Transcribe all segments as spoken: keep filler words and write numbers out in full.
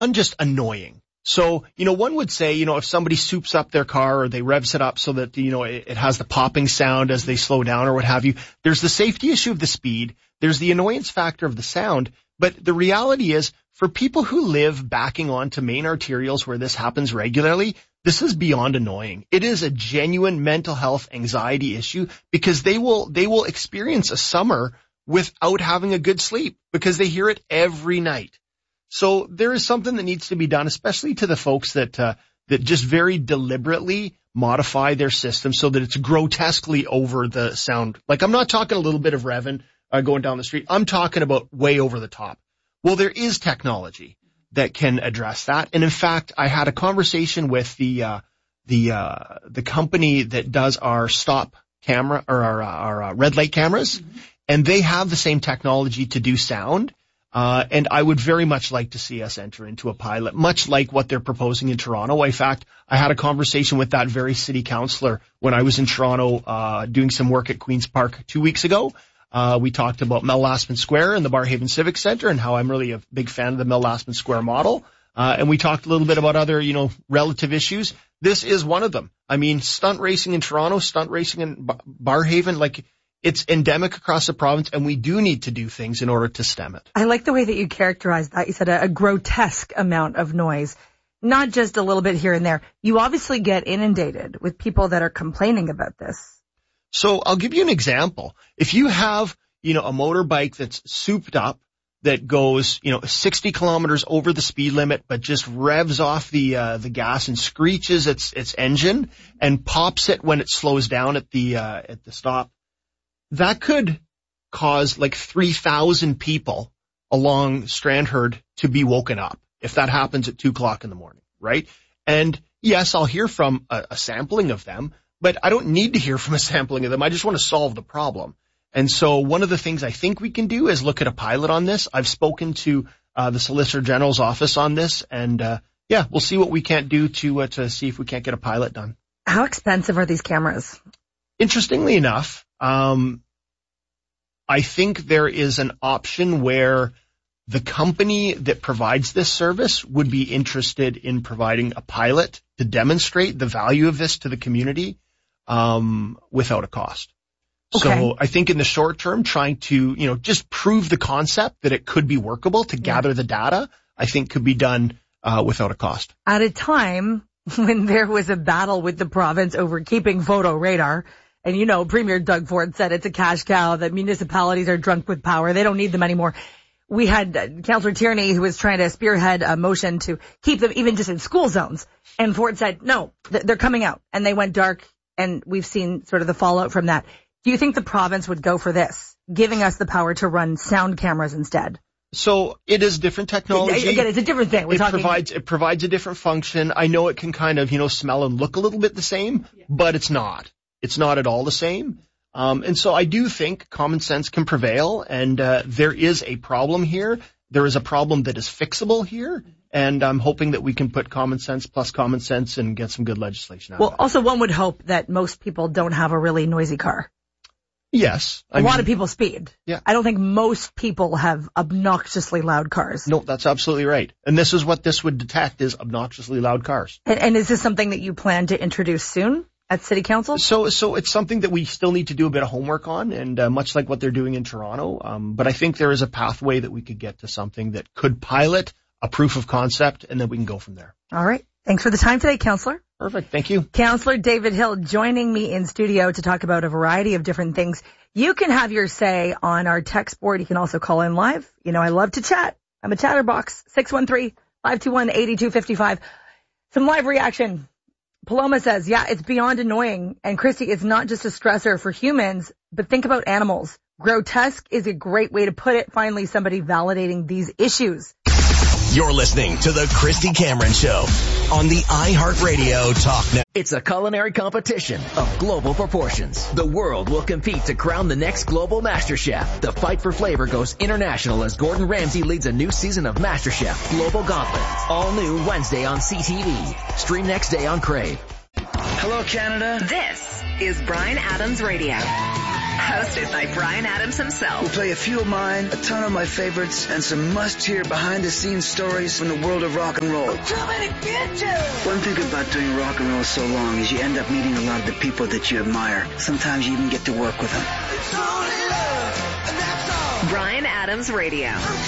on just annoying. So, you know, one would say, you know, if somebody soups up their car or they revs it up so that, you know, it, it has the popping sound as they slow down or what have you, there's the safety issue of the speed, there's the annoyance factor of the sound, but the reality is for people who live backing onto main arterials where this happens regularly, this is beyond annoying. It is a genuine mental health anxiety issue because they will, they will experience a summer without having a good sleep because they hear it every night. So there is something that needs to be done, especially to the folks that uh, that just very deliberately modify their system so that it's grotesquely over the sound. Like, I'm not talking a little bit of revving uh, going down the street. I'm talking about way over the top. Well, there is technology that can address that. And in fact, I had a conversation with the uh, the uh, the company that does our stop camera or our, our uh, red light cameras, mm-hmm. and they have the same technology to do sound. Uh, and I would very much like to see us enter into a pilot, much like what they're proposing in Toronto. In fact, I had a conversation with that very city councillor when I was in Toronto, uh, doing some work at Queen's Park two weeks ago. Uh, we talked about Mel Lastman Square and the Barrhaven Civic Centre and how I'm really a big fan of the Mel Lastman Square model. Uh, and we talked a little bit about other, you know, relative issues. This is one of them. I mean, stunt racing in Toronto, stunt racing in Barrhaven, like, it's endemic across the province, and we do need to do things in order to stem it. I like the way that you characterized that. You said a, a grotesque amount of noise, not just a little bit here and there. You obviously get inundated with people that are complaining about this. So I'll give you an example. If you have, you know, a motorbike that's souped up, that goes, you know, sixty kilometers over the speed limit, but just revs off the uh, the gas and screeches its its engine and pops it when it slows down at the uh, at the stop, that could cause like three thousand people along Strandherd to be woken up if that happens at two o'clock in the morning, right? And yes, I'll hear from a, a sampling of them, but I don't need to hear from a sampling of them. I just want to solve the problem. And so one of the things I think we can do is look at a pilot on this. I've spoken to uh, the Solicitor General's office on this, and uh, yeah, we'll see what we can't do to uh, to see if we can't get a pilot done. How expensive are these cameras? Interestingly enough, um, I think there is an option where the company that provides this service would be interested in providing a pilot to demonstrate the value of this to the community um, without a cost. Okay. So I think in the short term, trying to, you know, just prove the concept that it could be workable to gather yeah. the data, I think could be done uh, without a cost. At a time when there was a battle with the province over keeping photo radar, and, you know, Premier Doug Ford said it's a cash cow, that municipalities are drunk with power. They don't need them anymore. We had uh, Councillor Tierney, who was trying to spearhead a motion to keep them even just in school zones. And Ford said, no, th- they're coming out. And they went dark, and we've seen sort of the fallout from that. Do you think the province would go for this, giving us the power to run sound cameras instead? So it is different technology. Again, it's a different thing. We're it talking... provides it provides a different function. I know it can kind of, you know, smell and look a little bit the same, yeah. but it's not. It's not at all the same. Um, and so I do think common sense can prevail, and uh, there is a problem here. There is a problem that is fixable here, and I'm hoping that we can put common sense plus common sense and get some good legislation out well, of it. Well, also one would hope that most people don't have a really noisy car. Yes. I a lot mean, of people speed. Yeah. I don't think most people have obnoxiously loud cars. No, that's absolutely right. And this is what this would detect, is obnoxiously loud cars. And, and is this something that you plan to introduce soon at City Council? So, so it's something that we still need to do a bit of homework on, and uh, much like what they're doing in Toronto. Um, but I think there is a pathway that we could get to something that could pilot a proof of concept, and then we can go from there. All right. Thanks for the time today, Councillor. Perfect. Thank you. Councillor David Hill joining me in studio to talk about a variety of different things. You can have your say on our text board. You can also call in live. You know, I love to chat. I'm a chatterbox. six one three, five two one, eight two five five. Some live reaction. Paloma says, yeah, it's beyond annoying. And Christy, it's not just a stressor for humans, but think about animals. Grotesque is a great way to put it. Finally, somebody validating these issues. You're listening to The Christy Cameron Show on the iHeartRadio Talk Network. It's a culinary competition of global proportions. The world will compete to crown the next global master chef. The fight for flavor goes international as Gordon Ramsay leads a new season of MasterChef Global Gauntlet. All new Wednesday on C T V. Stream next day on Crave. Hello, Canada. This is Bryan Adams Radio. hosted by Bryan Adams himself. We'll play a few of mine, a ton of my favorites, and some must-hear behind-the-scenes stories from the world of rock and roll. One thing about doing rock and roll so long is you end up meeting a lot of the people that you admire. Sometimes you even get to work with them. Bryan Adams Radio.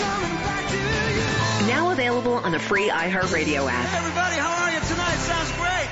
Now available on the free iHeartRadio app. Everybody, how are you tonight? Sounds great.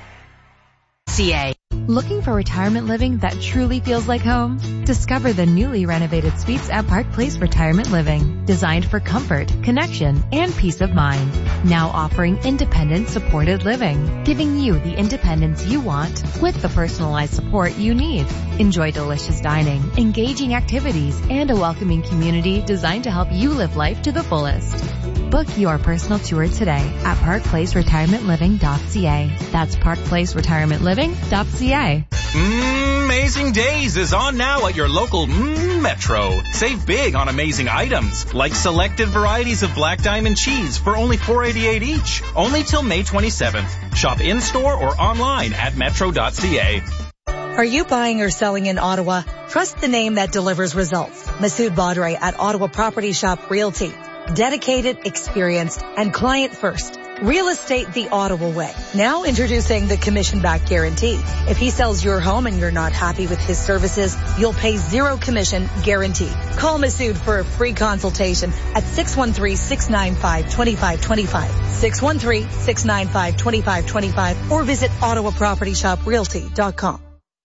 C A. Looking for retirement living that truly feels like home? Discover the newly renovated suites at Park Place Retirement Living, designed for comfort, connection, and peace of mind. Now offering independent supported living, giving you the independence you want with the personalized support you need. Enjoy delicious dining, engaging activities, and a welcoming community designed to help you live life to the fullest. Book your personal tour today at park place retirement living dot c a. That's park place retirement living dot c a. Mm, Amazing Days is on now at your local mm, Metro. Save big on amazing items, like selected varieties of Black Diamond cheese for only four dollars and eighty-eight cents each. Only till May twenty-seventh. Shop in-store or online at metro dot c a. Are you buying or selling in Ottawa? Trust the name that delivers results. Masood Badre at Ottawa Property Shop Realty. Dedicated, experienced, and client first. Real estate the Ottawa way. Now introducing the commission-back guarantee. If he sells your home and you're not happy with his services, you'll pay zero commission guaranteed. Call Masood for a free consultation at six one three, six nine five, two five two five, six one three, six nine five, two five two five, or visit ottawa property shop realty dot com.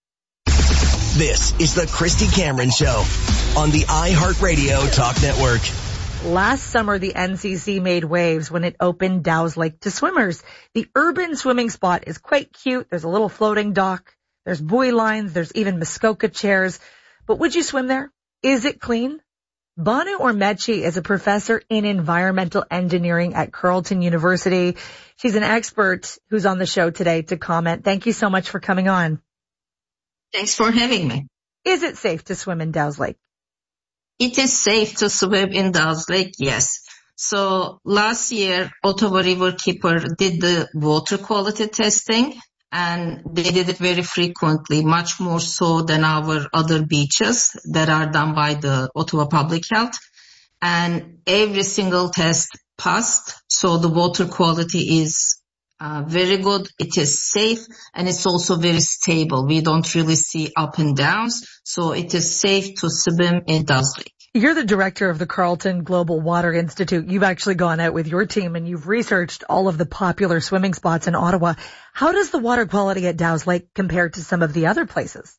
This is the Christy Cameron Show on the iHeartRadio Talk Network. Last summer, the N C C made waves when it opened Dow's Lake to swimmers. The urban swimming spot is quite cute. There's a little floating dock. There's buoy lines. There's even Muskoka chairs. But would you swim there? Is it clean? Banu Ormechi is a professor in environmental engineering at Carleton University. She's an expert who's on the show today to comment. Thank you so much for coming on. Thanks for having me. Is it safe to swim in Dow's Lake? It is safe to swim in Dow's Lake, yes. So last year, Ottawa Riverkeeper did the water quality testing, and they did it very frequently, much more so than our other beaches that are done by the Ottawa Public Health. And every single test passed, so the water quality is uh, very good. It is safe, and it's also very stable. We don't really see up and downs, so it is safe to swim in Dow's Lake. You're the director of the Carleton Global Water Institute. You've actually gone out with your team and you've researched all of the popular swimming spots in Ottawa. How does the water quality at Dow's Lake compare to some of the other places?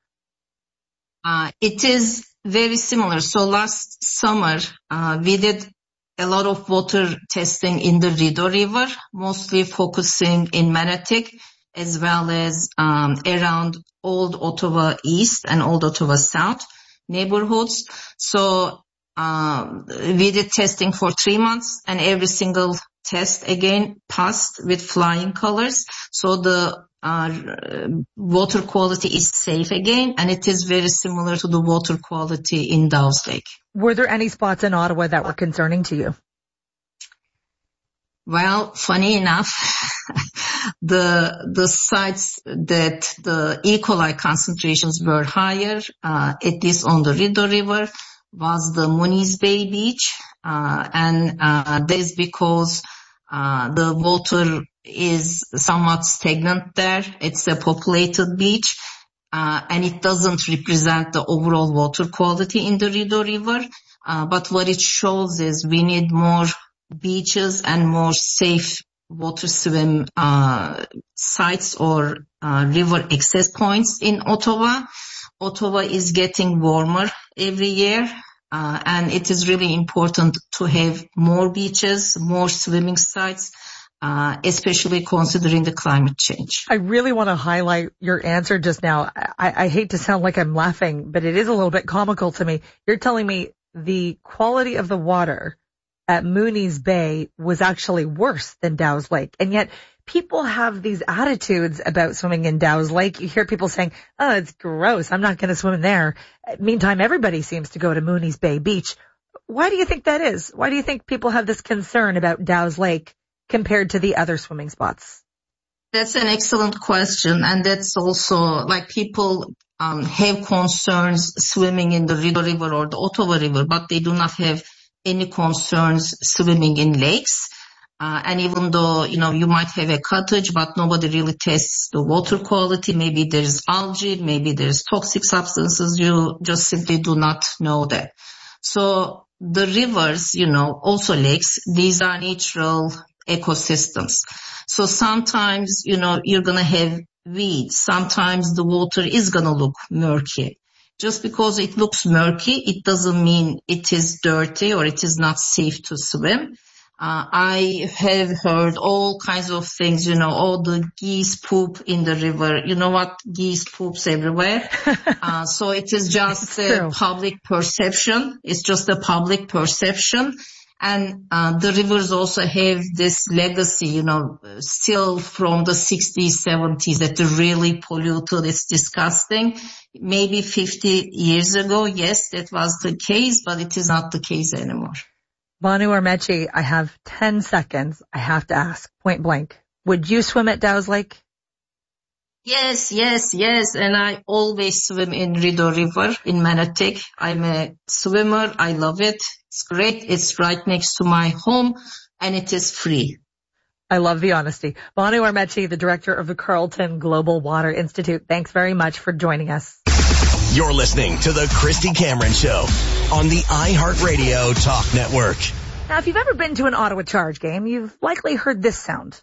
Uh, it is very similar. So last summer, uh, we did a lot of water testing in the Rideau River, mostly focusing in Manotick, as well as um, around Old Ottawa East and Old Ottawa South neighborhoods. So um, we did testing for three months, and every single test again passed with flying colors. So the uh, water quality is safe again, and it is very similar to the water quality in Dow's Lake. Were there any spots in Ottawa that were concerning to you? Well, funny enough, the the sites that the E. coli concentrations were higher, uh, at least on the Rideau River, was the Mooney's Bay Beach, uh, and uh, that is because uh, the water is somewhat stagnant there. It's a populated beach, uh, and it doesn't represent the overall water quality in the Rideau River. Uh, but what it shows is we need more beaches and more safe water swim uh, sites or uh, river access points in Ottawa. Ottawa is getting warmer every year, uh, and it is really important to have more beaches, more swimming sites, uh, especially considering the climate change. I really want to highlight your answer just now. I, I hate to sound like I'm laughing, but it is a little bit comical to me. You're telling me the quality of the water at Mooney's Bay was actually worse than Dow's Lake. And yet people have these attitudes about swimming in Dow's Lake. You hear people saying, oh, it's gross. I'm not going to swim in there. Meantime, everybody seems to go to Mooney's Bay Beach. Why do you think that is? Why do you think people have this concern about Dow's Lake compared to the other swimming spots? That's an excellent question. And that's also like people um, have concerns swimming in the Rideau River or the Ottawa River, but they do not have any concerns swimming in lakes. Uh, and even though, you know, you might have a cottage, but nobody really tests the water quality. Maybe there's algae, maybe there's toxic substances. You just simply do not know that. So the rivers, you know, also lakes, these are natural ecosystems. So sometimes, you know, you're going to have weeds. Sometimes the water is going to look murky. Just because it looks murky, it doesn't mean it is dirty or it is not safe to swim. Uh, I have heard all kinds of things, you know, all the geese poop in the river. You know what? Geese poops everywhere. uh, so it is just a public perception. It's just a public perception. And uh, the rivers also have this legacy, you know, still from the sixties, seventies, that they're really polluted. It's disgusting. Maybe fifty years ago, yes, that was the case, but it is not the case anymore. Banu Armechi, I have ten seconds. I have to ask, point blank, would you swim at Dow's Lake? Yes, yes, yes. And I always swim in Rideau River in Manatik. I'm a swimmer. I love it. It's great. It's right next to my home and it is free. I love the honesty. Banu Armechi, the director of the Carleton Global Water Institute. Thanks very much for joining us. You're listening to the Christy Cameron Show on the iHeartRadio Talk Network. Now, if you've ever been to an Ottawa Charge game, you've likely heard this sound.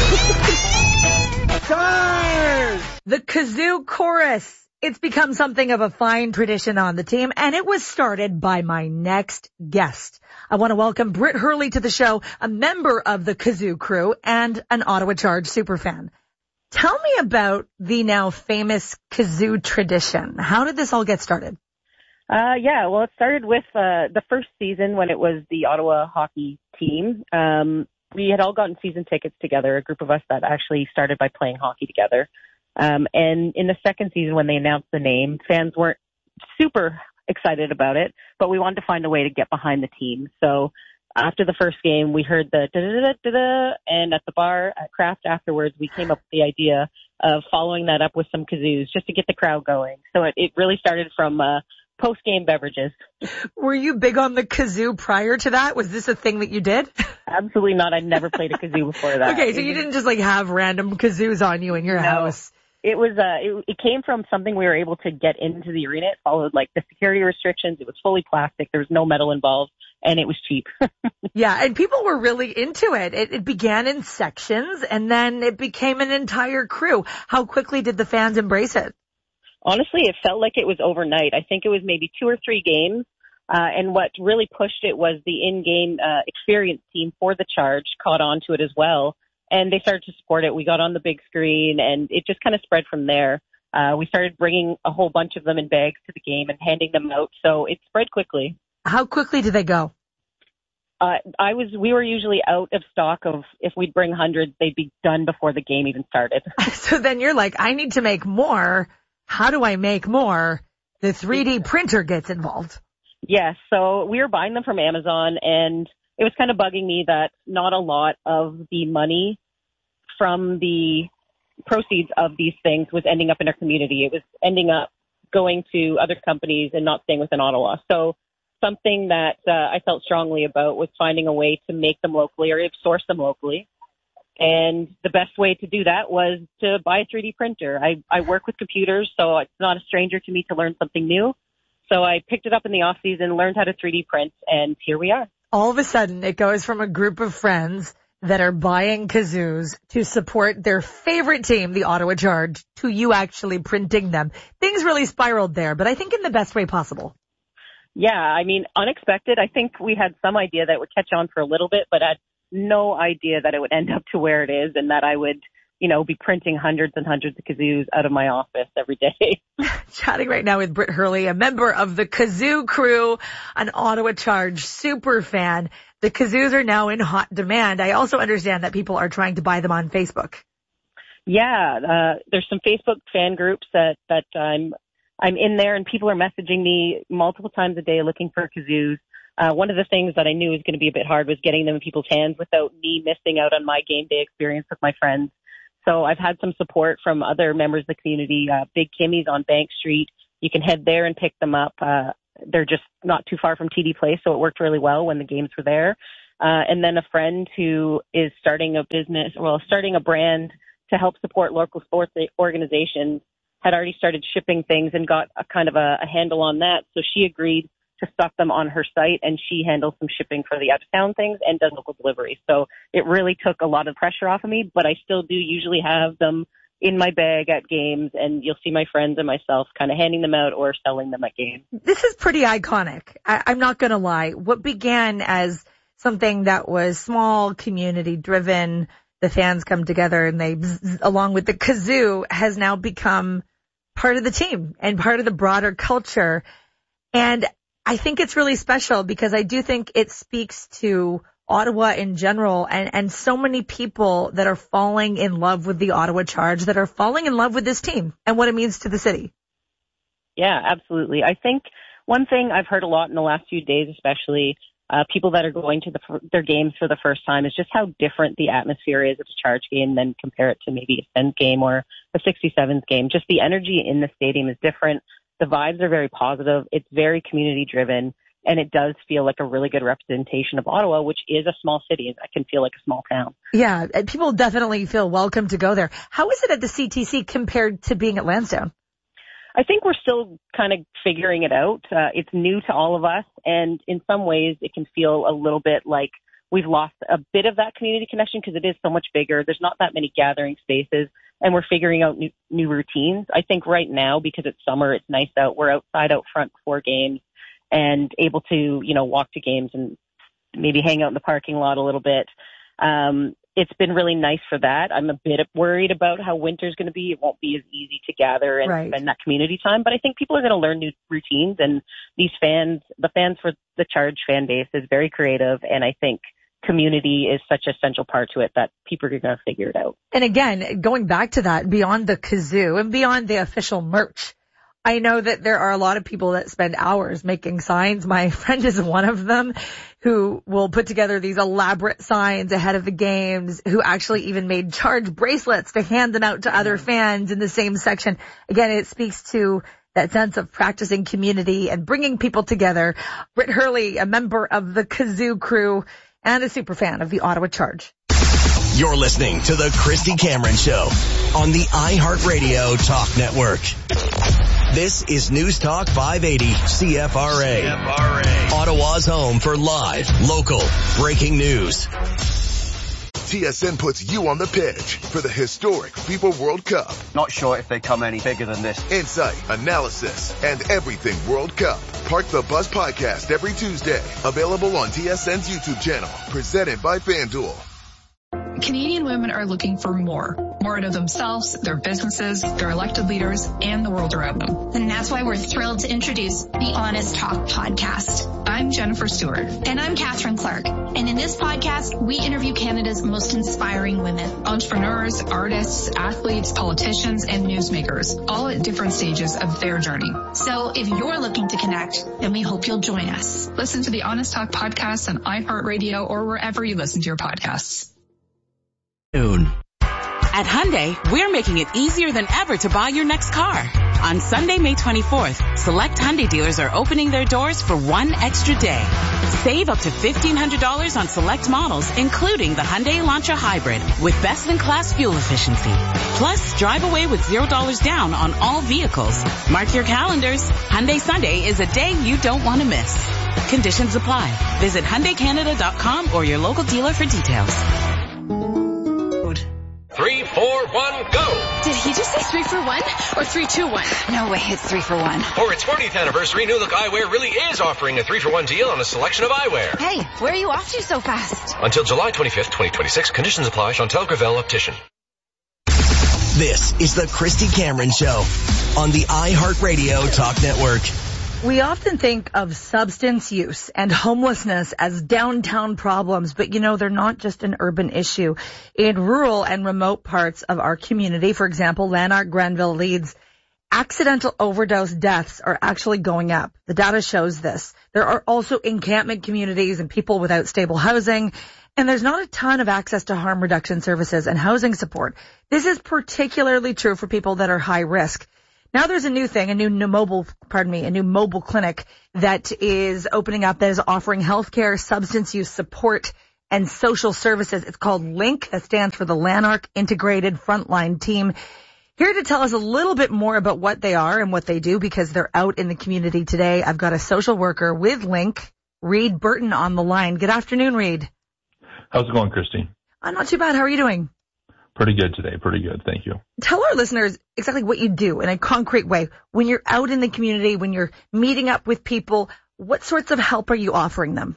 Charge! The kazoo chorus. It's become something of a fine tradition on the team, and it was started by my next guest. I want to welcome Britt Hurley to the show, a member of the kazoo crew and an Ottawa Charge superfan. Tell me about the now famous kazoo tradition. How did this all get started? Uh, yeah, well, it started with uh, the first season when it was the Ottawa hockey team. Um, we had all gotten season tickets together, a group of us that actually started by playing hockey together. Um, and in the second season, when they announced the name, fans weren't super excited about it, but we wanted to find a way to get behind the team. So after the first game, we heard the da-da-da-da-da, and at the bar at Kraft afterwards, we came up with the idea of following that up with some kazoos just to get the crowd going. So it, it really started from uh, post-game beverages. Were you big on the kazoo prior to that? Was this a thing that you did? Absolutely not. I'd never played a kazoo before that. Okay, so you didn't just like have random kazoos on you in your no. house. It was, uh, it, it came from something we were able to get into the arena. It followed like the security restrictions. It was fully plastic. There was no metal involved and it was cheap. Yeah. And people were really into it. it. It began in sections and then it became an entire crew. How quickly did the fans embrace it? Honestly, it felt like it was overnight. I think it was maybe two or three games. Uh, and what really pushed it was the in-game, uh, experience team for the Charge caught on to it as well. And they started to support it. We got on the big screen, and it just kind of spread from there. Uh, we started bringing a whole bunch of them in bags to the game and handing them out, so it spread quickly. How quickly did they go? Uh, I was. We were usually out of stock of if we'd bring hundreds, they'd be done before the game even started. So then you're like, I need to make more. How do I make more? The three D printer gets involved. Yes, so we were buying them from Amazon, and it was kind of bugging me that not a lot of the money from the proceeds of these things was ending up in our community. It was ending up going to other companies and not staying within Ottawa. So something that uh, I felt strongly about was finding a way to make them locally or source them locally. And the best way to do that was to buy a three D printer. I, I work with computers, so it's not a stranger to me to learn something new. So I picked it up in the off season, learned how to three D print, and here we are. All of a sudden, it goes from a group of friends that are buying kazoos to support their favorite team, the Ottawa Charge, to you actually printing them. Things really spiraled there, but I think in the best way possible. Yeah, I mean, unexpected. I think we had some idea that it would catch on for a little bit, but had no idea that it would end up to where it is and that I would, you know, be printing hundreds and hundreds of kazoos out of my office every day. Chatting right now with Britt Hurley, a member of the kazoo crew, an Ottawa Charge super fan. The kazoos are now in hot demand. I also understand that people are trying to buy them on Facebook. Yeah, uh, there's some Facebook fan groups that, that I'm, I'm in there and people are messaging me multiple times a day looking for kazoos. Uh, one of the things that I knew was going to be a bit hard was getting them in people's hands without me missing out on my game day experience with my friends. So I've had some support from other members of the community. Uh, Big Kimmy's on Bank Street. You can head there and pick them up. Uh, they're just not too far from T D Place, so it worked really well when the games were there. Uh, and then a friend who is starting a business, well, starting a brand to help support local sports organizations had already started shipping things and got a kind of a, a handle on that. So she agreed to stock them on her site, and she handles some shipping for the out-of-town things and does local deliveries. So it really took a lot of pressure off of me, but I still do usually have them in my bag at games, and you'll see my friends and myself kind of handing them out or selling them at games. This is pretty iconic. I, I'm not going to lie. What began as something that was small, community-driven, the fans come together and they, bzz, along with the kazoo, has now become part of the team and part of the broader culture. And I think it's really special because I do think it speaks to Ottawa in general and, and so many people that are falling in love with the Ottawa Charge, that are falling in love with this team and what it means to the city. Yeah, absolutely. I think one thing I've heard a lot in the last few days, especially uh, people that are going to the, their games for the first time, is just how different the atmosphere is at a Charge game than compare it to maybe a Sens game or a sixty-sevens game. Just the energy in the stadium is different. The vibes are very positive. It's very community driven, and it does feel like a really good representation of Ottawa, which is a small city. It can feel like a small town. Yeah, people definitely feel welcome to go there. How is it at the C T C compared to being at Lansdowne? I think we're still kind of figuring it out. Uh, it's new to all of us, and in some ways it can feel a little bit like we've lost a bit of that community connection because it is so much bigger. There's not that many gathering spaces, and we're figuring out new, new routines. I think right now, because it's summer, it's nice out. We're outside out front before games and able to, you know, walk to games and maybe hang out in the parking lot a little bit. Um, it's been really nice for that. I'm a bit worried about how winter's going to be. It won't be as easy to gather and right. spend that community time, but I think people are going to learn new routines, and these fans, the fans for the Charge fan base is very creative, and I think community is such an essential part to it that people are going to figure it out. And again, going back to that, beyond the kazoo and beyond the official merch, I know that there are a lot of people that spend hours making signs. My friend is one of them who will put together these elaborate signs ahead of the games, who actually even made Charge bracelets to hand them out to other fans in the same section. Again, it speaks to that sense of practicing community and bringing people together. Britt Hurley, a member of the kazoo crew and a super fan of the Ottawa Charge. You're listening to the Christy Cameron Show on the iHeartRadio Talk Network. This is News Talk five eighty C F R A. C F R A. Ottawa's home for live, local, breaking news. T S N puts you on the pitch for the historic FIFA World Cup. Not sure if they come any bigger than this. Insight, analysis, and everything World Cup. Park the Bus podcast every Tuesday. Available on T S N's YouTube channel. Presented by FanDuel. Canadian women are looking for more. More out of themselves, their businesses, their elected leaders, and the world around them. And that's why we're thrilled to introduce the Honest Talk podcast. I'm Jennifer Stewart. And I'm Catherine Clark. And in this podcast, we interview Canada's most inspiring women. Entrepreneurs, artists, athletes, politicians, and newsmakers, all at different stages of their journey. So if you're looking to connect, then we hope you'll join us. Listen to the Honest Talk podcast on iHeartRadio or wherever you listen to your podcasts. At Hyundai, we're making it easier than ever to buy your next car. On Sunday, May twenty-fourth, select Hyundai dealers are opening their doors for one extra day. Save up to fifteen hundred dollars on select models, including the Hyundai Elantra Hybrid with best-in-class fuel efficiency. Plus, drive away with zero dollars down on all vehicles. Mark your calendars. Hyundai Sunday is a day you don't want to miss. Conditions apply. Visit Hyundai Canada dot com or your local dealer for details. Three, four, one, go! Did he just say three for one or three, two, one? No way, it's three for one. For its fortieth anniversary, New Look Eyewear really is offering a three for one deal on a selection of eyewear. Hey, where are you off to so fast? Until July twenty-fifth, twenty twenty-six. Conditions apply. Chantel Gravel, Optician. This is the Christy Cameron Show on the iHeartRadio Talk Network. We often think of substance use and homelessness as downtown problems, but you know, they're not just an urban issue. In rural and remote parts of our community, for example, Lanark Grenville leads accidental overdose deaths are actually going up. The data shows this. There are also encampment communities and people without stable housing, and there's not a ton of access to harm reduction services and housing support. This is particularly true for people that are high risk. Now there's a new thing, a new mobile, pardon me, a new mobile clinic that is opening up that is offering healthcare, substance use support, and social services. It's called LINK. That stands for the Lanark Integrated Frontline Team. Here to tell us a little bit more about what they are and what they do, because they're out in the community today, I've got a social worker with LINK, Reed Burton, on the line. Good afternoon, Reed. How's it going, Christy? I'm not too bad. How are you doing? Pretty good today. Pretty good. Thank you. Tell our listeners exactly what you do in a concrete way. When you're out in the community, when you're meeting up with people, what sorts of help are you offering them?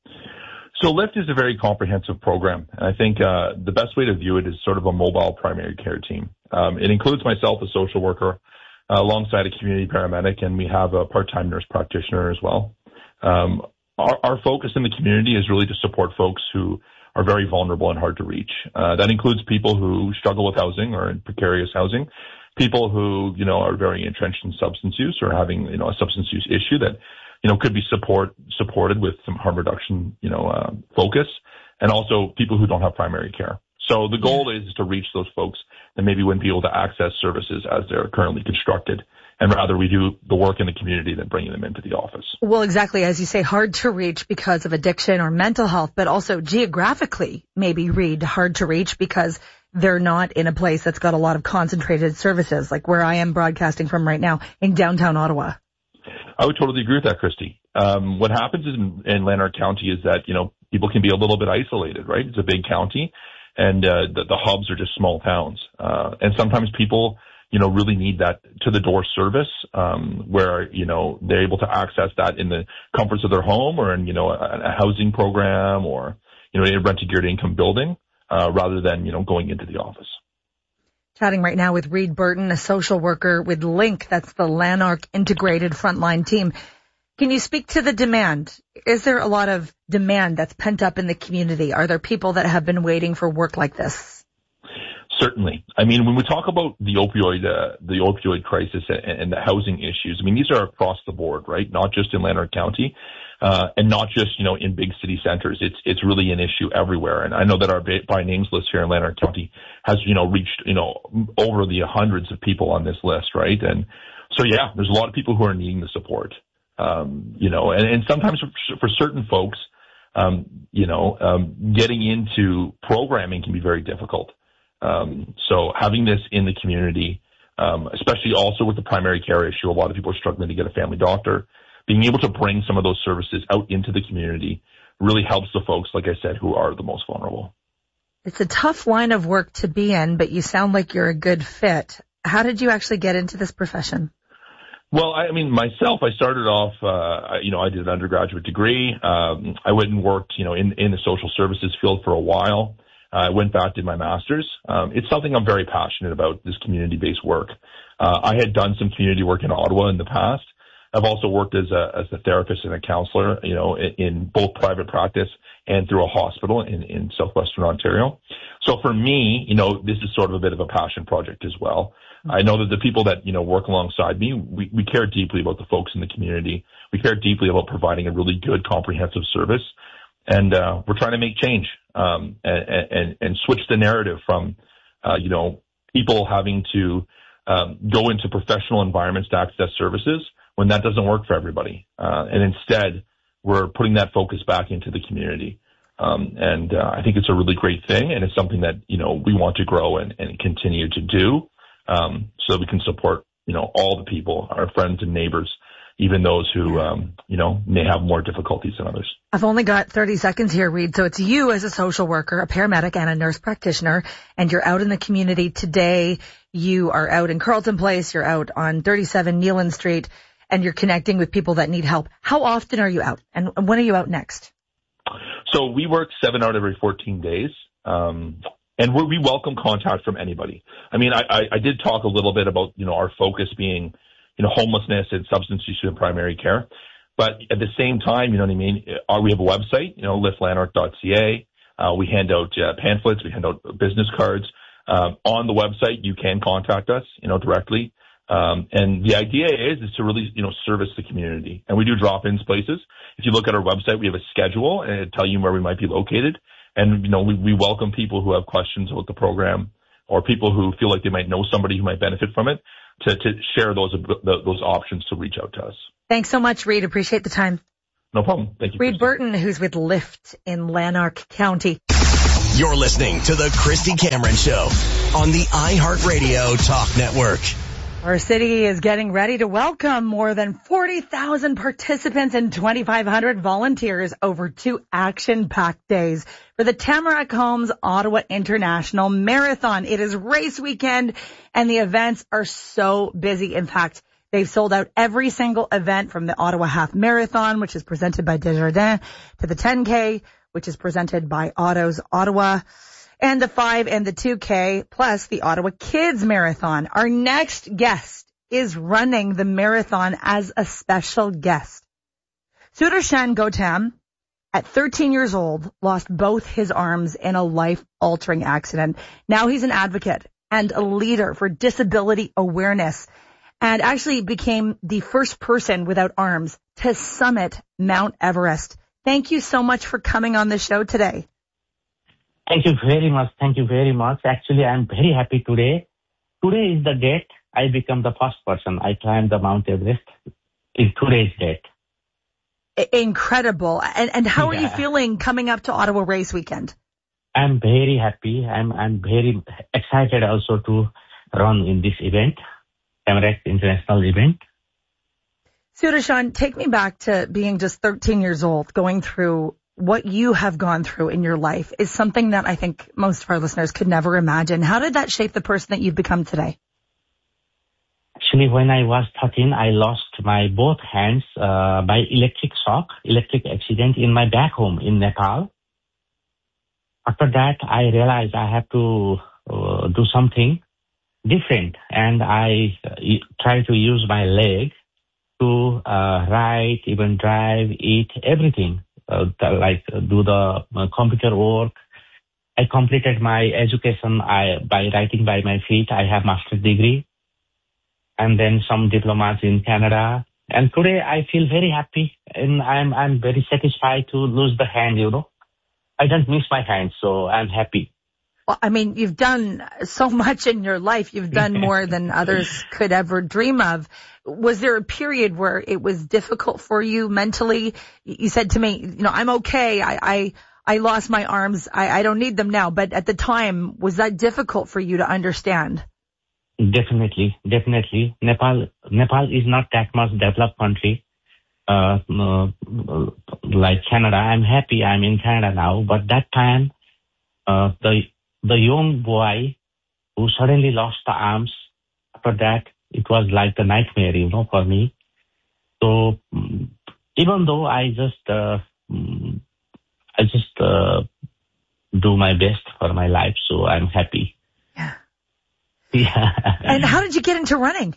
So LIFT is a very comprehensive program. And I think uh, the best way to view it is sort of a mobile primary care team. Um, it includes myself, a social worker, uh, alongside a community paramedic, and we have a part-time nurse practitioner as well. Um, our, our focus in the community is really to support folks who are very vulnerable and hard to reach. Uh, that includes people who struggle with housing or in precarious housing, people who, you know, are very entrenched in substance use or having, you know, a substance use issue that, you know, could be support, supported with some harm reduction, you know, uh, focus, and also people who don't have primary care. So the goal is to reach those folks that maybe wouldn't be able to access services as they're currently constructed. And rather we do the work in the community than bringing them into the office. Well, exactly. As you say, hard to reach because of addiction or mental health, but also geographically maybe, Reed, hard to reach because they're not in a place that's got a lot of concentrated services, like where I am broadcasting from right now in downtown Ottawa. I would totally agree with that, Christy. Um, what happens in, in Lanark County is that, you know, people can be a little bit isolated, right? It's a big county, and uh, the, the hubs are just small towns. Uh, and sometimes people, you know, really need that to-the-door service, um, where, you know, they're able to access that in the comforts of their home or in, you know, a, a housing program or, you know, a rent-to-geared income building, uh, rather than, you know, going into the office. Chatting right now with Reed Burton, a social worker with LINK. That's the Lanark Integrated Frontline Team. Can you speak to the demand? Is there a lot of demand that's pent up in the community? Are there people that have been waiting for work like this? Certainly. I mean, when we talk about the opioid, uh, the opioid crisis and, and the housing issues, I mean, these are across the board, right? Not just in Lanark County, uh, and not just, you know, in big city centers. It's, it's really an issue everywhere. And I know that our by names list here in Lanark County has, you know, reached, you know, over the hundreds of people on this list, right? And so, yeah, there's a lot of people who are needing the support, um, you know, and, and sometimes for, for certain folks, um, you know, um, getting into programming can be very difficult. Um, so having this in the community, um, especially also with the primary care issue, a lot of people are struggling to get a family doctor. Being able to bring some of those services out into the community really helps the folks, like I said, who are the most vulnerable. It's a tough line of work to be in, but you sound like you're a good fit. How did you actually get into this profession? Well, I mean, myself, I started off, uh, you know, I did an undergraduate degree. Um, I went and worked, you know, in, in the social services field for a while. I uh, went back, did my master's. Um, it's something I'm very passionate about, this community-based work. Uh, I had done some community work in Ottawa in the past. I've also worked as a, as a therapist and a counselor, you know, in, in both private practice and through a hospital in, in southwestern Ontario. So for me, you know, this is sort of a bit of a passion project as well. I know that the people that, you know, work alongside me, we, we care deeply about the folks in the community. We care deeply about providing a really good, comprehensive service. And, uh, we're trying to make change, um, and, and, and switch the narrative from, uh, you know, people having to, um, go into professional environments to access services when that doesn't work for everybody. Uh, and instead, we're putting that focus back into the community. Um, and, uh, I think it's a really great thing. And it's something that, you know, we want to grow and, and continue to do, um, so that we can support, you know, all the people, our friends and neighbors, even those who, um, you know, may have more difficulties than others. I've only got thirty seconds here, Reed. So it's you as a social worker, a paramedic, and a nurse practitioner, and you're out in the community today. You are out in Carleton Place. You're out on thirty-seven Neelan Street, and you're connecting with people that need help. How often are you out, and when are you out next? So we work seven out of every fourteen days. Um, and we're, we welcome contact from anybody. I mean, I, I, I did talk a little bit about, you know, our focus being, you know, homelessness and substance use and primary care. But at the same time, you know what I mean, uh, we have a website, you know, lift lanark dot c a. Uh, we hand out uh, pamphlets. We hand out business cards. Um, on the website, you can contact us, you know, directly. Um, and the idea is, is to really, you know, service the community. And we do drop-ins places. If you look at our website, we have a schedule and it'll tell you where we might be located. And, you know, we, we welcome people who have questions about the program or people who feel like they might know somebody who might benefit from it to, to share those, those options to reach out to us. Thanks so much, Reed. Appreciate the time. No problem. Thank you. Reed Christy. Burton, who's with Lyft in Lanark County. You're listening to the Christy Cameron Show on the iHeartRadio Talk Network. Our city is getting ready to welcome more than forty thousand participants and twenty-five hundred volunteers over two action-packed days for the Tamarack Homes Ottawa International Marathon. It is race weekend, and the events are so busy. In fact, they've sold out every single event from the Ottawa Half Marathon, which is presented by Desjardins, to the ten K, which is presented by Autos Ottawa, and the five and the two K, plus the Ottawa Kids Marathon. Our next guest is running the marathon as a special guest. Sudarshan Gautam, at thirteen years old, lost both his arms in a life-altering accident. Now he's an advocate and a leader for disability awareness, and actually became the first person without arms to summit Mount Everest. Thank you so much for coming on the show today. Thank you very much. Thank you very much. Actually, I'm very happy today. Today is the date I become the first person. I climbed the Mount Everest. In today's date. Incredible. And, and how yeah. are you feeling coming up to Ottawa Race Weekend? I'm very happy. I'm, I'm very excited also to run in this event, Tamarack International event. Sudarshan, take me back to being just thirteen years old, going through what you have gone through in your life is something that I think most of our listeners could never imagine. How did that shape the person that you've become today? Actually, when I was thirteen, I lost my both hands uh, by electric shock, electric accident in my back home in Nepal. After that, I realized I have to uh, do something different, and I uh, try to use my leg to uh, write, even drive, eat, everything. Uh, like uh, do the uh, computer work. I completed my education I, by writing by my feet. I have master's degree and then some diplomas in Canada. And today I feel very happy and I'm I'm very satisfied to lose the hand, you know. I don't miss my hand, so I'm happy. Well, I mean, you've done so much in your life. You've done more than others could ever dream of. Was there a period where it was difficult for you mentally? You said to me, you know, I'm okay. I, I, I lost my arms. I, I don't need them now. But at the time, was that difficult for you to understand? Definitely, definitely. Nepal, Nepal is not that much developed country, uh, uh, like Canada. I'm happy I'm in Canada now. But that time, uh, the, the young boy who suddenly lost the arms, after that, it was like a nightmare, you know, for me. So even though I just, uh, I just uh, do my best for my life, so I'm happy. Yeah. Yeah. And how did you get into running?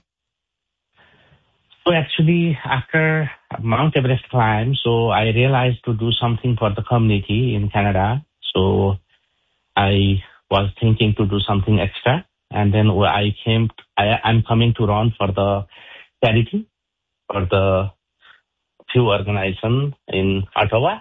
So actually, after Mount Everest climb, so I realized to do something for the community in Canada. So I was thinking to do something extra. And then I came, I, I'm coming to run for the charity, for the few organizations in Ottawa.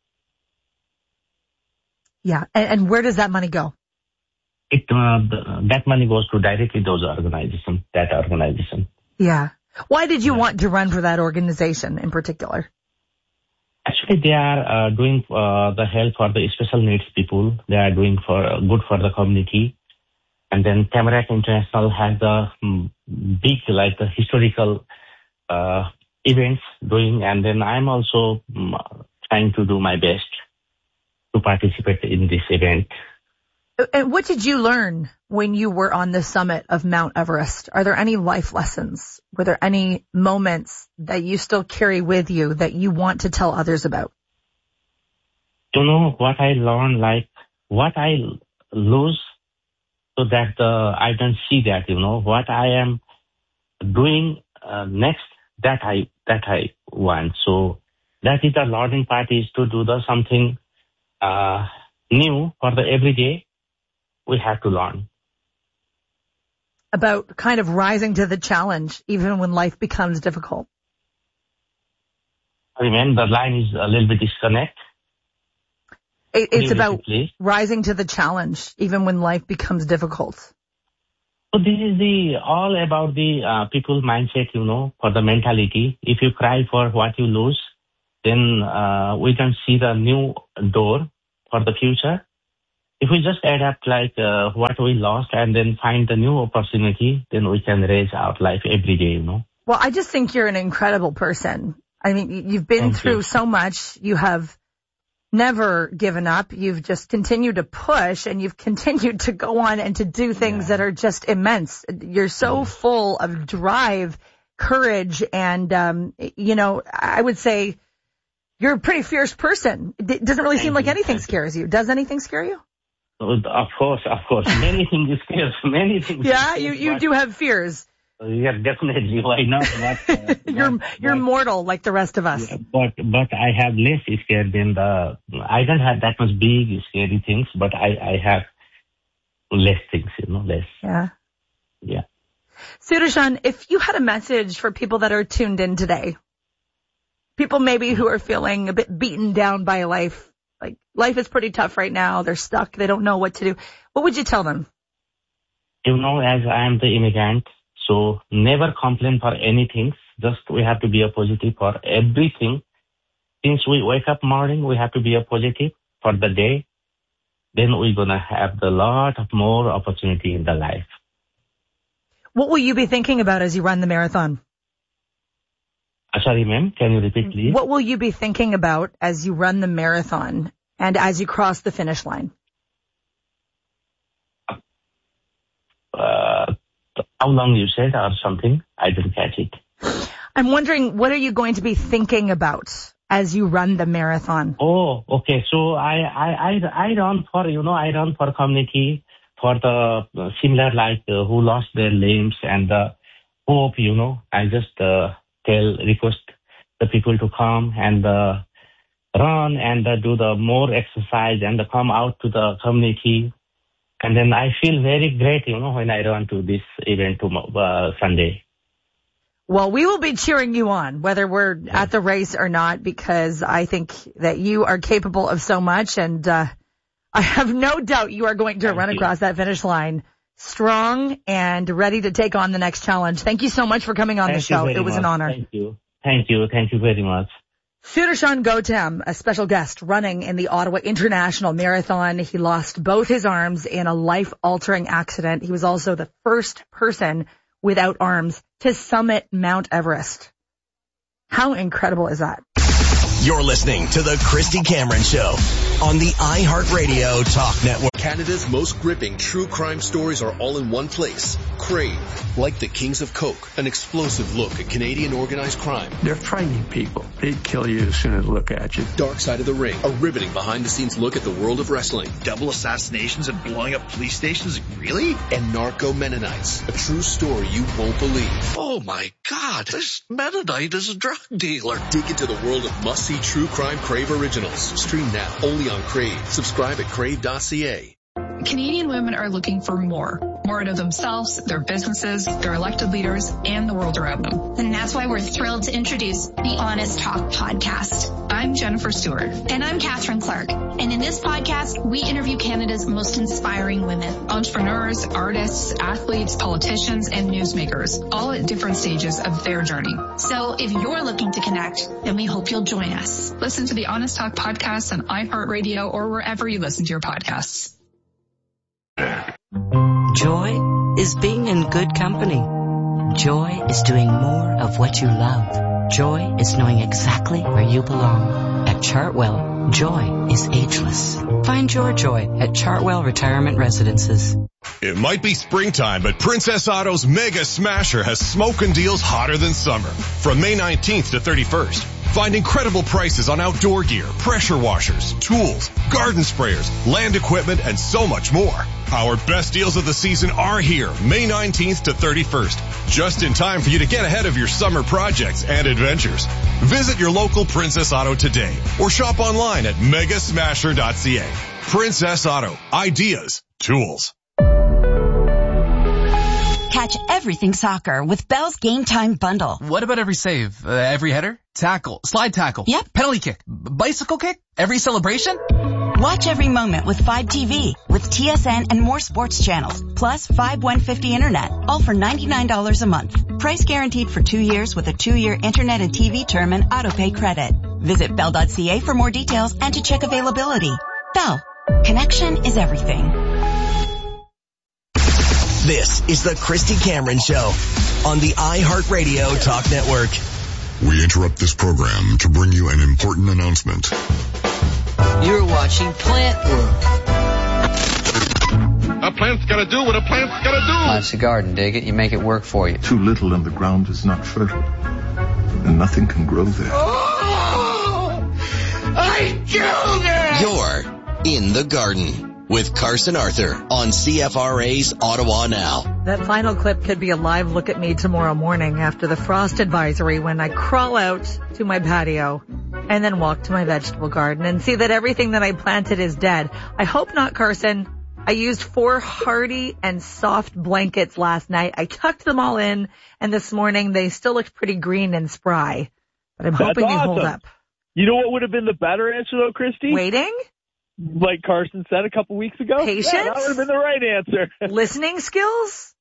Yeah. And, and where does that money go? It uh, the, that money goes to directly those organizations, that organization. Yeah. Why did you yeah. want to run for that organization in particular? Actually, they are uh, doing uh, the help for the special needs people. They are doing for uh, good for the community. And then Tamarack International has the um, big, like the historical uh, events doing. And then I'm also um, trying to do my best to participate in this event. And what did you learn when you were on the summit of Mount Everest? Are there any life lessons? Were there any moments that you still carry with you that you want to tell others about? You know, what I learned, like what I lose, so that uh, I don't see that, you know, what I am doing uh, next, that I that I want. So that is the learning part, is to do the something uh, new for the everyday. We have to learn. about kind of rising to the challenge even when life becomes difficult. Remember, the line is a little bit disconnect. It, it's about rising to the challenge even when life becomes difficult. So this is the all about the uh, people mindset, you know, for the mentality. If you cry for what you lose, then uh, we can see the new door for the future. If we just adapt like uh, what we lost and then find the new opportunity, then we can raise our life every day, you know. Well, I just think you're an incredible person. I mean, you've been Thank through you. so much. You have never given up. You've just continued to push, and you've continued to go on and to do things yeah. that are just immense. You're so yes. full of drive, courage, and, um, you know, I would say you're a pretty fierce person. It doesn't really Thank seem like you. anything Thank scares you. Does anything scare you? Of course, of course. Many things scare, many things. Yeah, you, you do have fears. Yeah, definitely. Why not? But, uh, you're but, you're but, mortal like the rest of us. Yeah, but but I have less scared than the. I don't have that much big scary things, but I I have less things, you know, less. Yeah. Yeah. Sudarshan, if you had a message for people that are tuned in today, people maybe who are feeling a bit beaten down by life, like life is pretty tough right now, they're stuck, they don't know what to do, what would you tell them? You know, as I am the immigrant. So never complain for anything. Just we have to be a positive for everything. Since we wake up morning, we have to be a positive for the day. Then we're going to have a lot of more opportunity in the life. What will you be thinking about as you run the marathon? Uh, sorry, ma'am. Can you repeat, please? What will you be thinking about as you run the marathon and as you cross the finish line? Uh, How long you said or something? I didn't catch it. I'm wondering, what are you going to be thinking about as you run the marathon? Oh, okay. So I, I, I, I run for, you know, I run for community, for the uh, similar like uh, who lost their limbs and the hope, you know. I just uh, tell, request the people to come and uh, run and uh, do the more exercise and uh, come out to the community. And then I feel very great, you know, when I run to this event tomorrow, uh, Sunday. Well, we will be cheering you on, whether we're yeah. at the race or not, because I think that you are capable of so much. And uh, I have no doubt you are going to Thank run you. across that finish line strong and ready to take on the next challenge. Thank you so much for coming on Thank the show. It was much. an honor. Thank you. Thank you. Thank you very much. Sudarshan Gautam, a special guest running in the Ottawa International Marathon. He lost both his arms in a life-altering accident. He was also the first person without arms to summit Mount Everest. How incredible is that? You're listening to The Christy Cameron Show on the iHeartRadio Talk Network. Canada's most gripping true crime stories are all in one place. Crave. Like the Kings of Coke, an explosive look at Canadian organized crime. They're frightening people. They'd kill you as soon as they look at you. Dark Side of the Ring, a riveting behind-the-scenes look at the world of wrestling. Double assassinations and blowing up police stations? Really? And Narco Mennonites, a true story you won't believe. Oh my God, this Mennonite is a drug dealer. Dig into the world of must-see true crime Crave originals. Stream now, only on Crave. Subscribe at crave dot c a. Canadian women are looking for more. More out of themselves, their businesses, their elected leaders, and the world around them. And that's why we're thrilled to introduce the Honest Talk podcast. I'm Jennifer Stewart. And I'm Catherine Clark. And in this podcast, we interview Canada's most inspiring women. Entrepreneurs, artists, athletes, politicians, and newsmakers, all at different stages of their journey. So if you're looking to connect, then we hope you'll join us. Listen to the Honest Talk podcast on iHeartRadio or wherever you listen to your podcasts. Joy is being in good company. Joy is doing more of what you love. Joy is knowing exactly where you belong. At Chartwell, joy is ageless. Find your joy at Chartwell Retirement Residences. It might be springtime, but Princess Auto's Mega Smasher has smoking deals hotter than summer. From May nineteenth to thirty-first, find incredible prices on outdoor gear, pressure washers, tools, garden sprayers, land equipment, and so much more. Our best deals of the season are here, May nineteenth to thirty-first, just in time for you to get ahead of your summer projects and adventures. Visit your local Princess Auto today or shop online at mega smasher dot c a. Princess Auto. Ideas. Tools. Catch everything soccer with Bell's Game Time Bundle. What about every save? Uh, every header? Tackle? Slide tackle? Yep. Penalty kick? B- bicycle kick? Every celebration? Watch every moment with Fibe T V with T S N and more sports channels, plus Fibe one fifty internet, all for ninety-nine dollars a month. Price guaranteed for two years with a two-year internet and T V term and autopay credit. Visit bell dot c a for more details and to check availability. Bell. Connection is everything. This is the Christy Cameron Show on the iHeartRadio Talk Network. We interrupt this program to bring you an important announcement. You're watching Plant World. A plant's gotta do what a plant's gotta do. Life's a garden, dig it. You make it work for you. Too little and the ground is not fertile, and nothing can grow there. Oh, I killed it! You're in the garden with Carson Arthur on C F R A's Ottawa Now. That final clip could be a live look at me tomorrow morning after the frost advisory when I crawl out to my patio and then walk to my vegetable garden and see that everything that I planted is dead. I hope not, Carson. I used four hardy and soft blankets last night. I tucked them all in, and this morning they still looked pretty green and spry. But I'm hoping That's they awesome. hold up. You know what would have been the better answer, though, Christy? Waiting? Like Carson said a couple weeks ago. Patience? Yeah, that would have been the right answer. Listening skills?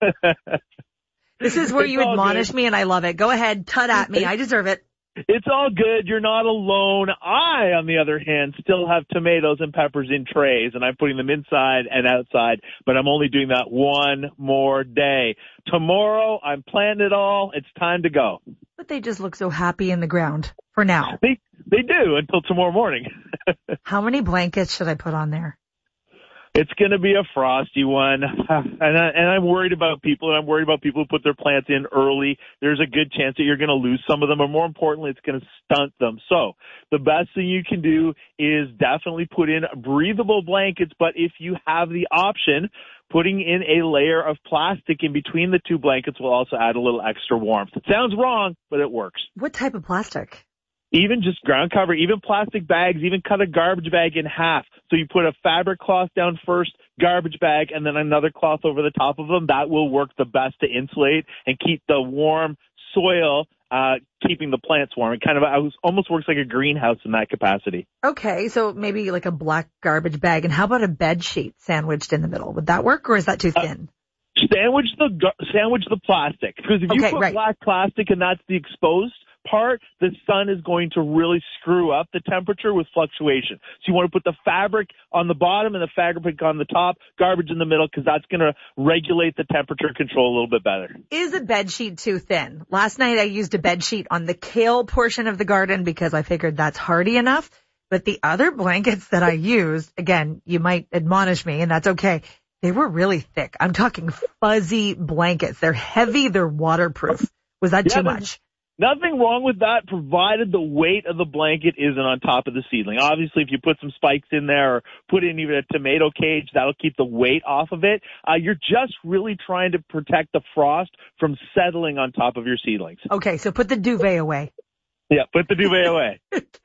This is where It's you all admonish good. me, and I love it. Go ahead, tut at me. I deserve it. It's all good. You're not alone. I, on the other hand, still have tomatoes and peppers in trays, and I'm putting them inside and outside, but I'm only doing that one more day. Tomorrow, I'm planting it all. It's time to go. But they just look so happy in the ground for now. They they do until tomorrow morning. How many blankets should I put on there? It's going to be a frosty one, and, I, and I'm worried about people, and I'm worried about people who put their plants in early. There's a good chance that you're going to lose some of them, or more importantly, it's going to stunt them. So the best thing you can do is definitely put in breathable blankets, but if you have the option, putting in a layer of plastic in between the two blankets will also add a little extra warmth. It sounds wrong, but it works. What type of plastic? Even just ground cover, even plastic bags, even cut a garbage bag in half. So you put a fabric cloth down first, garbage bag, and then another cloth over the top of them. That will work the best to insulate and keep the warm soil, uh, keeping the plants warm. It kind of it almost works like a greenhouse in that capacity. Okay, so maybe like a black garbage bag. And how about a bed sheet sandwiched in the middle? Would that work, or is that too thin? Uh, sandwich the sandwich the plastic, because if you Okay, put right. black plastic and that's the exposed part, the sun is going to really screw up the temperature with fluctuation. So you want to put the fabric on the bottom and the fabric on the top, garbage in the middle, because that's going to regulate the temperature control a little bit better. Is a bed sheet too thin? Last night I used a bed sheet on the kale portion of the garden because I figured that's hardy enough. But the other blankets that I used, again, you might admonish me, and that's okay. They were really thick. I'm talking fuzzy blankets. They're heavy. They're waterproof. Was that Yeah, too there's much? Nothing wrong with that, provided the weight of the blanket isn't on top of the seedling. Obviously, if you put some spikes in there or put in even a tomato cage, that'll keep the weight off of it. Uh, you're just really trying to protect the frost from settling on top of your seedlings. Okay, so put the duvet away. Yeah, put the duvet away.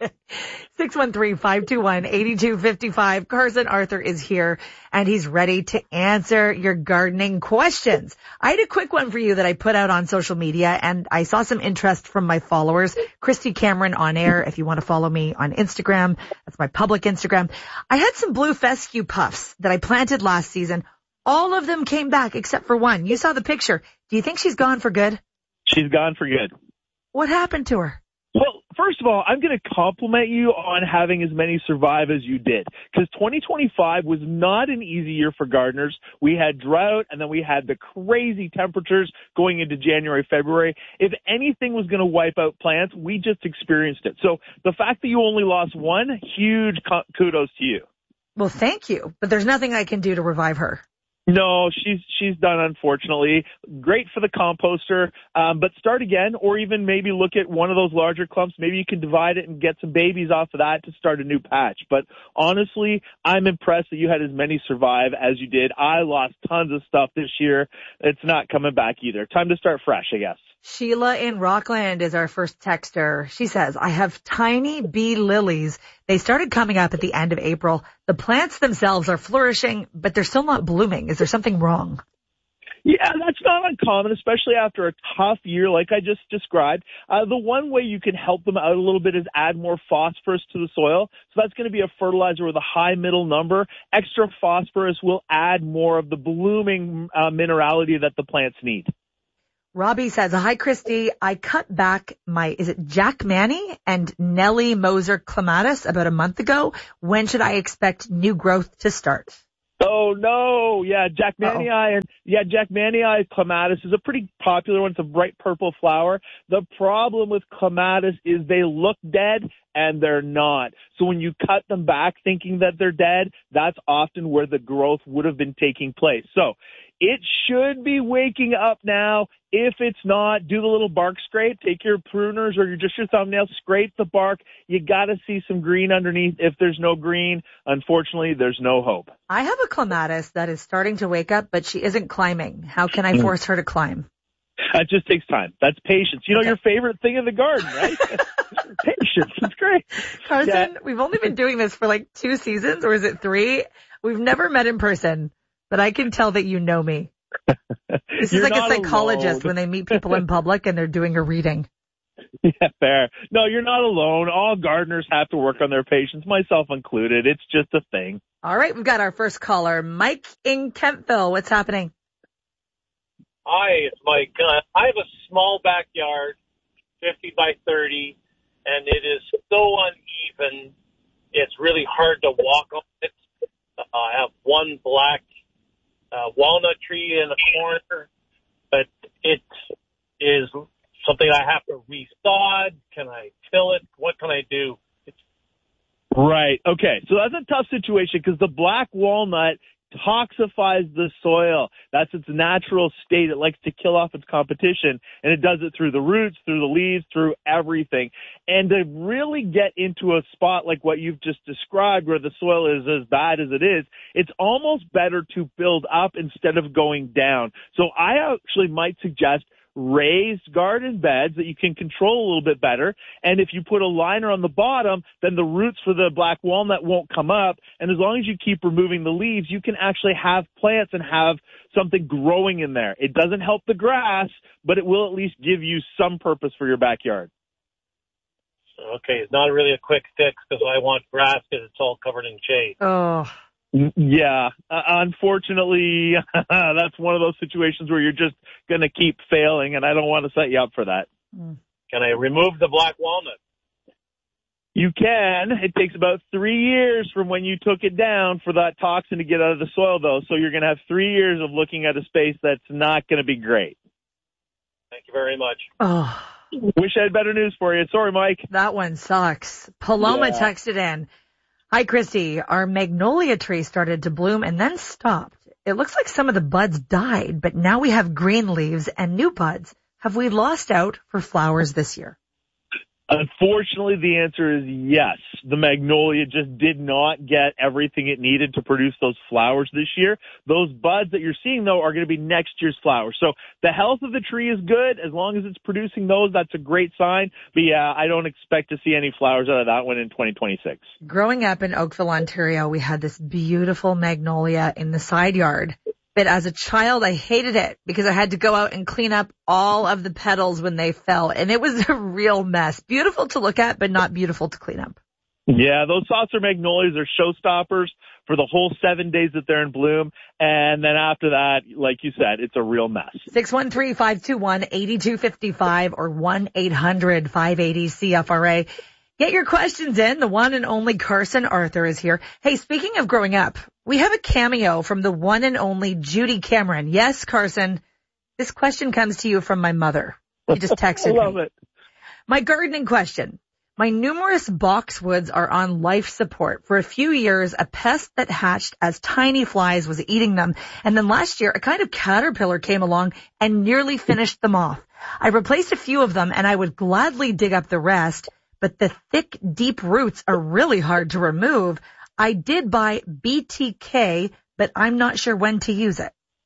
six one three, five two one, eight two five five. Carson Arthur is here, and he's ready to answer your gardening questions. I had a quick one for you that I put out on social media, and I saw some interest from my followers. Christy Cameron on air, if you want to follow me on Instagram. That's my public Instagram. I had some blue fescue puffs that I planted last season. All of them came back except for one. You saw the picture. Do you think she's gone for good? She's gone for good. What happened to her? Well, first of all, I'm going to compliment you on having as many survive as you did, because twenty twenty-five was not an easy year for gardeners. We had drought, and then we had the crazy temperatures going into January, February. If anything was going to wipe out plants, we just experienced it. So the fact that you only lost one, huge kudos to you. Well, thank you, but there's nothing I can do to revive her. No, she's she's done, unfortunately. Great for the composter, um, but start again, or even maybe look at one of those larger clumps. Maybe you can divide it and get some babies off of that to start a new patch. But honestly, I'm impressed that you had as many survive as you did. I lost tons of stuff this year. It's not coming back either. Time to start fresh, I guess. Sheila in Rockland is our first texter. She says, I have tiny bee lilies. They started coming up at the end of April. The plants themselves are flourishing, but they're still not blooming. Is there something wrong? Yeah, that's not uncommon, especially after a tough year like I just described. Uh, the one way you can help them out a little bit is add more phosphorus to the soil. So that's going to be a fertilizer with a high middle number. Extra phosphorus will add more of the blooming uh, minerality that the plants need. Robbie says, hi, Christy. I cut back my, is it Jack Manny and Nellie Moser clematis about a month ago. When should I expect new growth to start? Oh, no. Yeah, Jack Manii and yeah, Jack Manii clematis is a pretty popular one. It's a bright purple flower. The problem with clematis is they look dead and they're not. So when you cut them back thinking that they're dead, that's often where the growth would have been taking place. So it should be waking up now. If it's not, do the little bark scrape. Take your pruners or your, just your thumbnail, scrape the bark. You got to see some green underneath. If there's no green, unfortunately, there's no hope. I have a clematis that is starting to wake up, but she isn't climbing. How can I force her to climb? That just takes time. That's patience. You know, okay. Your favorite thing in the garden, right? Patience. It's great. Carson, yeah. We've only been doing this for like two seasons, or is it three? We've never met in person, but I can tell that you know me. This is like a psychologist alone. When they meet people in public and they're doing a reading. Yeah, fair. No, you're not alone. All gardeners have to work on their patience, myself included. It's just a thing. All right, we've got our first caller, Mike in Kentville. What's happening? Hi, it's Mike. Uh, I have a small backyard, fifty by thirty, and it is so uneven. It's really hard to walk on it. Uh, I have one black uh, walnut tree in the corner, but it is something I have to resod. Can I till it? What can I do? It's- right. Okay. So that's a tough situation because the black walnut toxifies the soil. That's its natural state. It likes to kill off its competition, and it does it through the roots, through the leaves, through everything. And to really get into a spot like what you've just described where the soil is as bad as it is, it's almost better to build up instead of going down. So I actually might suggest raised garden beds that you can control a little bit better. And if you put a liner on the bottom, then the roots for the black walnut won't come up. And as long as you keep removing the leaves, you can actually have plants and have something growing in there. It doesn't help the grass, but it will at least give you some purpose for your backyard. Okay, it's not really a quick fix because I want grass because it's all covered in shade. Oh. Yeah, uh, unfortunately, that's one of those situations where you're just going to keep failing, and I don't want to set you up for that. Can I remove the black walnut? You can. It takes about three years from when you took it down for that toxin to get out of the soil, though, so you're going to have three years of looking at a space that's not going to be great. Thank you very much. Oh. Wish I had better news for you. Sorry, Mike. That one sucks. Paloma yeah. texted in. Hi, Christy. Our magnolia tree started to bloom and then stopped. It looks like some of the buds died, but now we have green leaves and new buds. Have we lost out for flowers this year? Unfortunately, the answer is yes. The magnolia just did not get everything it needed to produce those flowers this year. Those buds that you're seeing, though, are going to be next year's flowers. So the health of the tree is good. As long as it's producing those, that's a great sign. But, yeah, I don't expect to see any flowers out of that one in twenty twenty-six. Growing up in Oakville, Ontario, we had this beautiful magnolia in the side yard. But as a child, I hated it because I had to go out and clean up all of the petals when they fell. And it was a real mess. Beautiful to look at, but not beautiful to clean up. Yeah, those saucer magnolias are showstoppers for the whole seven days that they're in bloom. And then after that, like you said, it's a real mess. six one three, five two one, eight two five five or one eight hundred, five eight zero, C F R A. Get your questions in. The one and only Carson Arthur is here. Hey, speaking of growing up, we have a cameo from the one and only Judy Cameron. Yes, Carson, this question comes to you from my mother. She just texted me. I love it. My gardening question. My numerous boxwoods are on life support. For a few years, a pest that hatched as tiny flies was eating them. And then last year, a kind of caterpillar came along and nearly finished them off. I replaced a few of them and I would gladly dig up the rest. But the thick, deep roots are really hard to remove. I did buy B T K, but I'm not sure when to use it.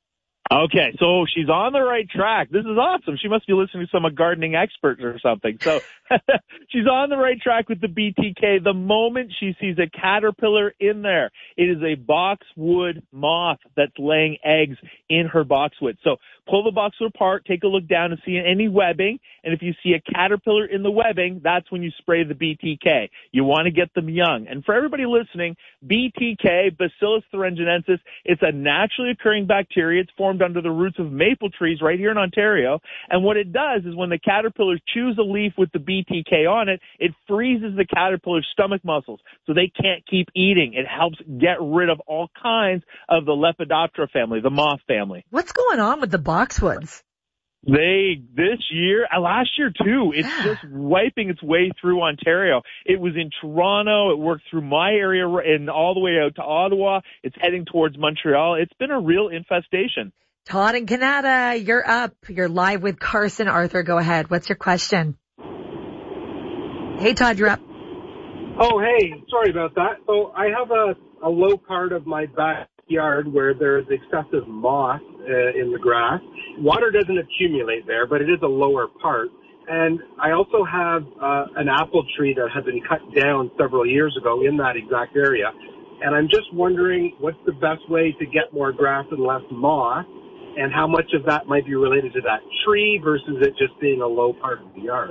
Okay, so she's on the right track. This is awesome. She must be listening to some gardening experts or something. So she's on the right track with the B T K. The moment she sees a caterpillar in there, it is a boxwood moth that's laying eggs in her boxwood. So pull the boxwood apart, take a look down and see any webbing. And if you see a caterpillar in the webbing, that's when you spray the B T K. You want to get them young. And for everybody listening, B T K, Bacillus thuringiensis, it's a naturally occurring bacteria. It's formed under the roots of maple trees right here in Ontario. And what it does is when the caterpillar chews a leaf with the B T K on it, it freezes the caterpillar's stomach muscles so they can't keep eating. It helps get rid of all kinds of the Lepidoptera family, the moth family. What's going on with the boxwoods? They, this year, uh, last year too, it's yeah. just wiping its way through Ontario. It was in Toronto, it worked through my area and all the way out to Ottawa. It's heading towards Montreal. It's been a real infestation. Todd in Canada, you're up. You're live with Carson Arthur. Go ahead. What's your question? Hey, Todd, you're up. Oh, hey, sorry about that. So I have a, a low part of my backyard where there's excessive moss uh, in the grass. Water doesn't accumulate there, but it is a lower part. And I also have uh, an apple tree that had been cut down several years ago in that exact area. And I'm just wondering what's the best way to get more grass and less moss, and how much of that might be related to that tree versus it just being a low part of the yard.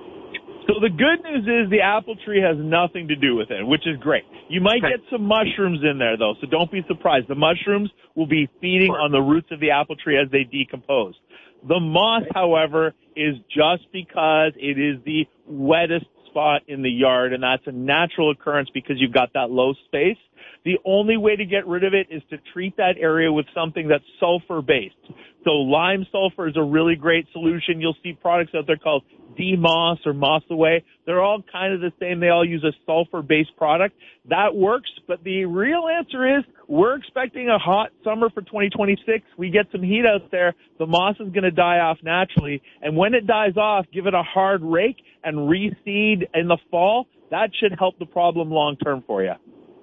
So the good news is the apple tree has nothing to do with it, which is great. You might okay. get some mushrooms in there, though, so don't be surprised. The mushrooms will be feeding on the roots of the apple tree as they decompose. The moss, however, is just because it is the wettest spot in the yard, and that's a natural occurrence because you've got that low space. The only way to get rid of it is to treat that area with something that's sulfur-based. So lime sulfur is a really great solution. You'll see products out there called D-Moss or Moss Away. They're all kind of the same. They all use a sulfur-based product. That works, but the real answer is we're expecting a hot summer for twenty twenty-six. We get some heat out there. The moss is going to die off naturally, and when it dies off, give it a hard rake and reseed in the fall. That should help the problem long-term for you.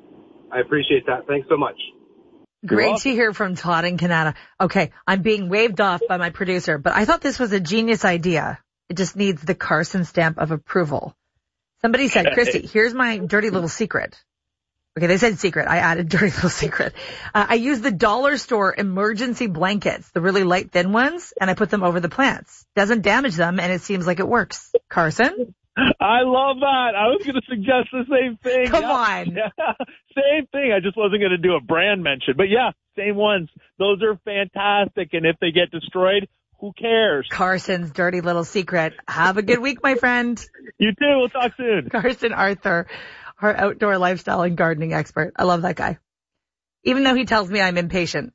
I appreciate that. Thanks so much. Great to hear from Todd in Canada. Okay, I'm being waved off by my producer, but I thought this was a genius idea. It just needs the Carson stamp of approval. Somebody said, Christy, here's my dirty little secret. Okay, they said secret. I added dirty little secret. Uh, I use the dollar store emergency blankets, the really light, thin ones, and I put them over the plants. Doesn't damage them, and it seems like it works. Carson? I love that. I was going to suggest the same thing. Come yeah. on. Yeah. Same thing. I just wasn't going to do a brand mention. But yeah, same ones. Those are fantastic. And if they get destroyed, who cares? Carson's dirty little secret. Have a good week, my friend. You too. We'll talk soon. Carson Arthur, our outdoor lifestyle and gardening expert. I love that guy. Even though he tells me I'm impatient.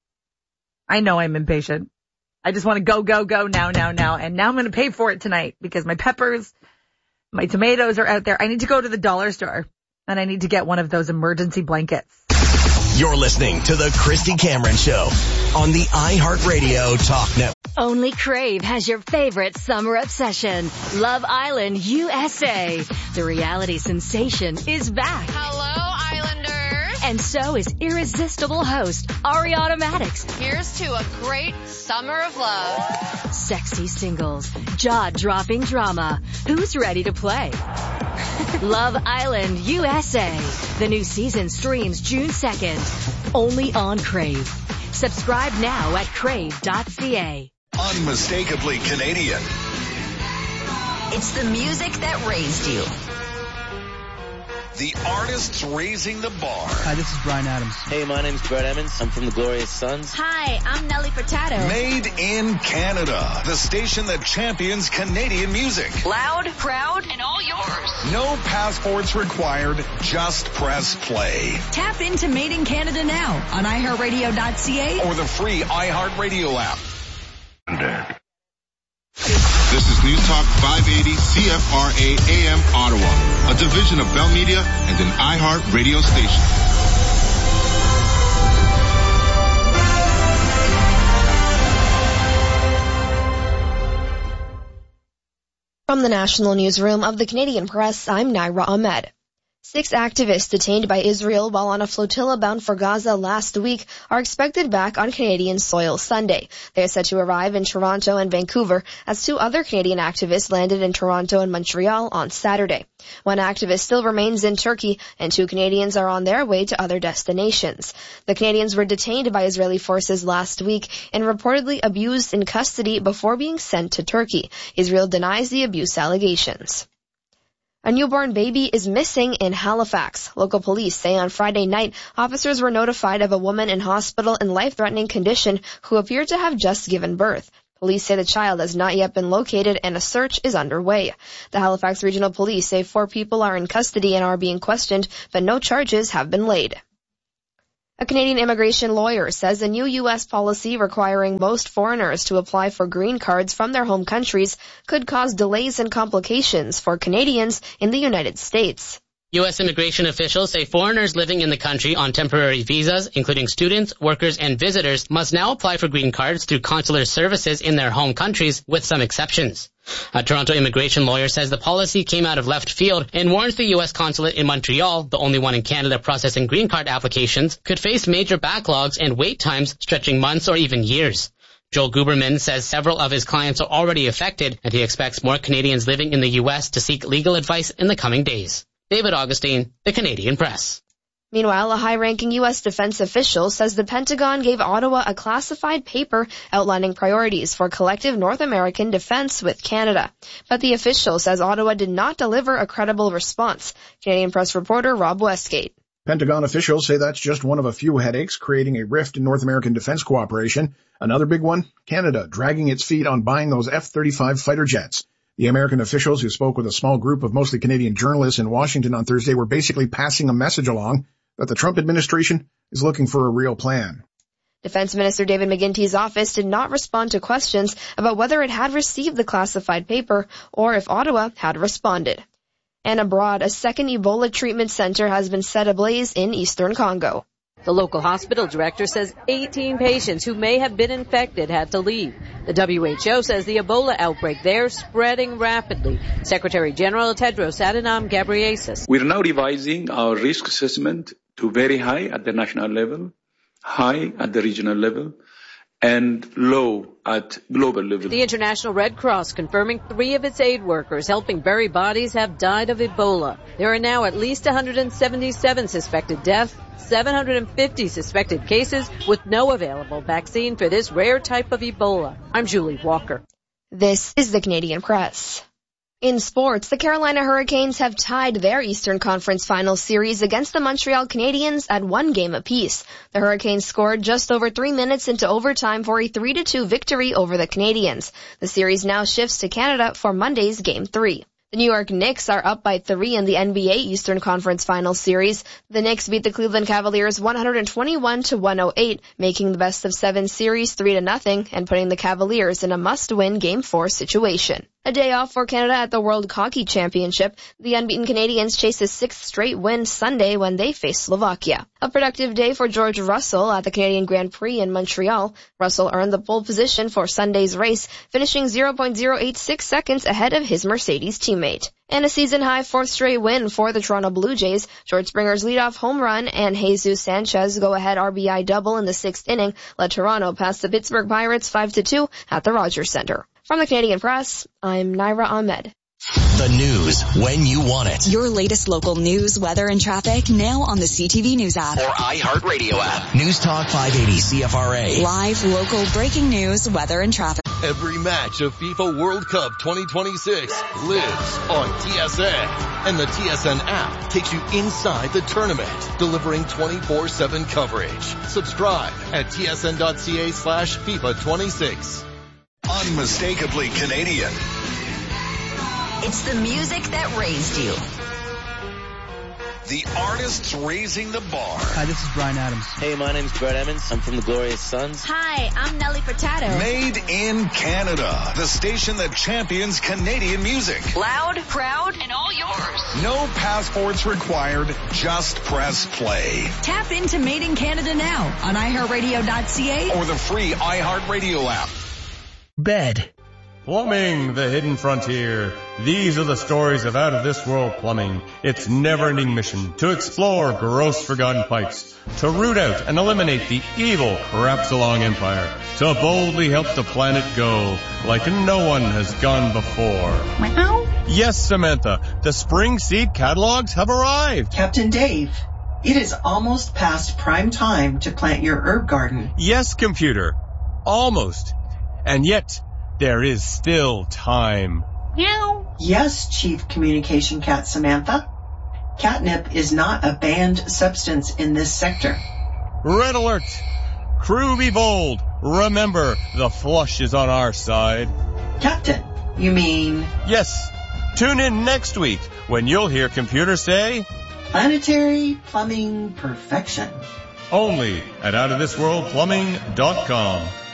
I know I'm impatient. I just want to go, go, go now, now, now. And now I'm going to pay for it tonight because my peppers, my tomatoes are out there. I need to go to the dollar store and I need to get one of those emergency blankets. You're listening to the Christy Cameron Show on the iHeartRadio Talk Network. Only Crave has your favorite summer obsession, Love Island U S A. The reality sensation is back. Hello, Islanders. And so is irresistible host Ariana Madix. Here's to a great summer of love. Sexy singles, jaw-dropping drama. Who's ready to play? Love Island U S A. The new season streams June second. Only on Crave. Subscribe now at crave dot c a. Unmistakably Canadian. It's the music that raised you. The artists raising the bar. Hi, this is Bryan Adams. Hey, my name's Brett Emmons. I'm from the Glorious Sons. Hi, I'm Nelly Furtado. Made in Canada. The station that champions Canadian music. Loud, proud, and all yours. No passports required. Just press play. Tap into Made in Canada now on i heart radio dot c a or the free iHeartRadio app. This is News Talk five eighty C F R A A M Ottawa, a division of Bell Media and an iHeart radio station. From the National Newsroom of the Canadian Press, I'm Naira Ahmed. Six activists detained by Israel while on a flotilla bound for Gaza last week are expected back on Canadian soil Sunday. They are set to arrive in Toronto and Vancouver as two other Canadian activists landed in Toronto and Montreal on Saturday. One activist still remains in Turkey and two Canadians are on their way to other destinations. The Canadians were detained by Israeli forces last week and reportedly abused in custody before being sent to Turkey. Israel denies the abuse allegations. A newborn baby is missing in Halifax. Local police say on Friday night, officers were notified of a woman in hospital in life-threatening condition who appeared to have just given birth. Police say the child has not yet been located and a search is underway. The Halifax Regional Police say four people are in custody and are being questioned, but no charges have been laid. A Canadian immigration lawyer says a new U S policy requiring most foreigners to apply for green cards from their home countries could cause delays and complications for Canadians in the United States. U S immigration officials say foreigners living in the country on temporary visas, including students, workers, and visitors, must now apply for green cards through consular services in their home countries, with some exceptions. A Toronto immigration lawyer says the policy came out of left field and warns the U S consulate in Montreal, the only one in Canada processing green card applications, could face major backlogs and wait times stretching months or even years. Joel Guberman says several of his clients are already affected, and he expects more Canadians living in the U S to seek legal advice in the coming days. David Augustine, The Canadian Press. Meanwhile, a high-ranking U S defense official says the Pentagon gave Ottawa a classified paper outlining priorities for collective North American defense with Canada. But the official says Ottawa did not deliver a credible response. Canadian Press reporter Rob Westgate. Pentagon officials say that's just one of a few headaches creating a rift in North American defense cooperation. Another big one, Canada dragging its feet on buying those F thirty-five fighter jets. The American officials who spoke with a small group of mostly Canadian journalists in Washington on Thursday were basically passing a message along that the Trump administration is looking for a real plan. Defense Minister David McGuinty's office did not respond to questions about whether it had received the classified paper or if Ottawa had responded. And abroad, a second Ebola treatment center has been set ablaze in eastern Congo. The local hospital director says eighteen patients who may have been infected had to leave. The W H O says the Ebola outbreak there is spreading rapidly. Secretary General Tedros Adhanom Ghebreyesus. We're now revising our risk assessment to very high at the national level, high at the regional level, and low at global level. The International Red Cross confirming three of its aid workers helping bury bodies have died of Ebola. There are now at least one hundred seventy-seven suspected deaths, seven hundred fifty suspected cases, with no available vaccine for this rare type of Ebola. I'm Julie Walker. This is the Canadian Press. In sports, the Carolina Hurricanes have tied their Eastern Conference Finals series against the Montreal Canadiens at one game apiece. The Hurricanes scored just over three minutes into overtime for a three to two victory over the Canadiens. The series now shifts to Canada for Monday's Game three. The New York Knicks are up by three in the N B A Eastern Conference Finals series. The Knicks beat the Cleveland Cavaliers one twenty-one to one oh eight, making the best of seven series three to nothing and putting the Cavaliers in a must-win Game four situation. A day off for Canada at the World Hockey Championship. The unbeaten Canadians chase a sixth straight win Sunday when they face Slovakia. A productive day for George Russell at the Canadian Grand Prix in Montreal. Russell earned the pole position for Sunday's race, finishing zero point zero eight six seconds ahead of his Mercedes teammate. And a season-high fourth straight win for the Toronto Blue Jays. George Springer's leadoff home run and Jesus Sanchez go-ahead R B I double in the sixth inning let Toronto pass the Pittsburgh Pirates five to two at the Rogers Center. From the Canadian Press, I'm Naira Ahmed. The news when you want it. Your latest local news, weather, and traffic now on the C T V News app. Or iHeartRadio app. News Talk five eighty C F R A. Live, local, breaking news, weather, and traffic. Every match of FIFA World Cup twenty twenty-six lives on T S N. And the T S N app takes you inside the tournament, delivering twenty-four seven coverage. Subscribe at T S N dot C A slash FIFA twenty-six. Unmistakably Canadian. It's the music that raised you. The artists raising the bar. Hi, this is Bryan Adams. Hey, my name's Brett Emmons. I'm from the Glorious Sons. Hi, I'm Nelly Furtado. Made in Canada. The station that champions Canadian music. Loud, proud, and all yours. No passports required. Just press play. Tap into Made in Canada now on i heart radio dot c a or the free iHeartRadio app. Bed. Plumbing, the hidden frontier. These are the stories of out-of-this-world plumbing. Its never-ending mission to explore gross forgotten pipes, to root out and eliminate the evil Crapsalong Empire, to boldly help the planet go like no one has gone before. Meow. Yes, Samantha, the spring seed catalogs have arrived. Captain Dave, it is almost past prime time to plant your herb garden. Yes, computer, almost. And yet, there is still time. Meow. Yes, Chief Communication Cat Samantha. Catnip is not a banned substance in this sector. Red alert! Crew be bold. Remember, the flush is on our side. Captain, you mean? Yes. Tune in next week when you'll hear computer say, Planetary Plumbing Perfection. Only at out of this world plumbing dot com.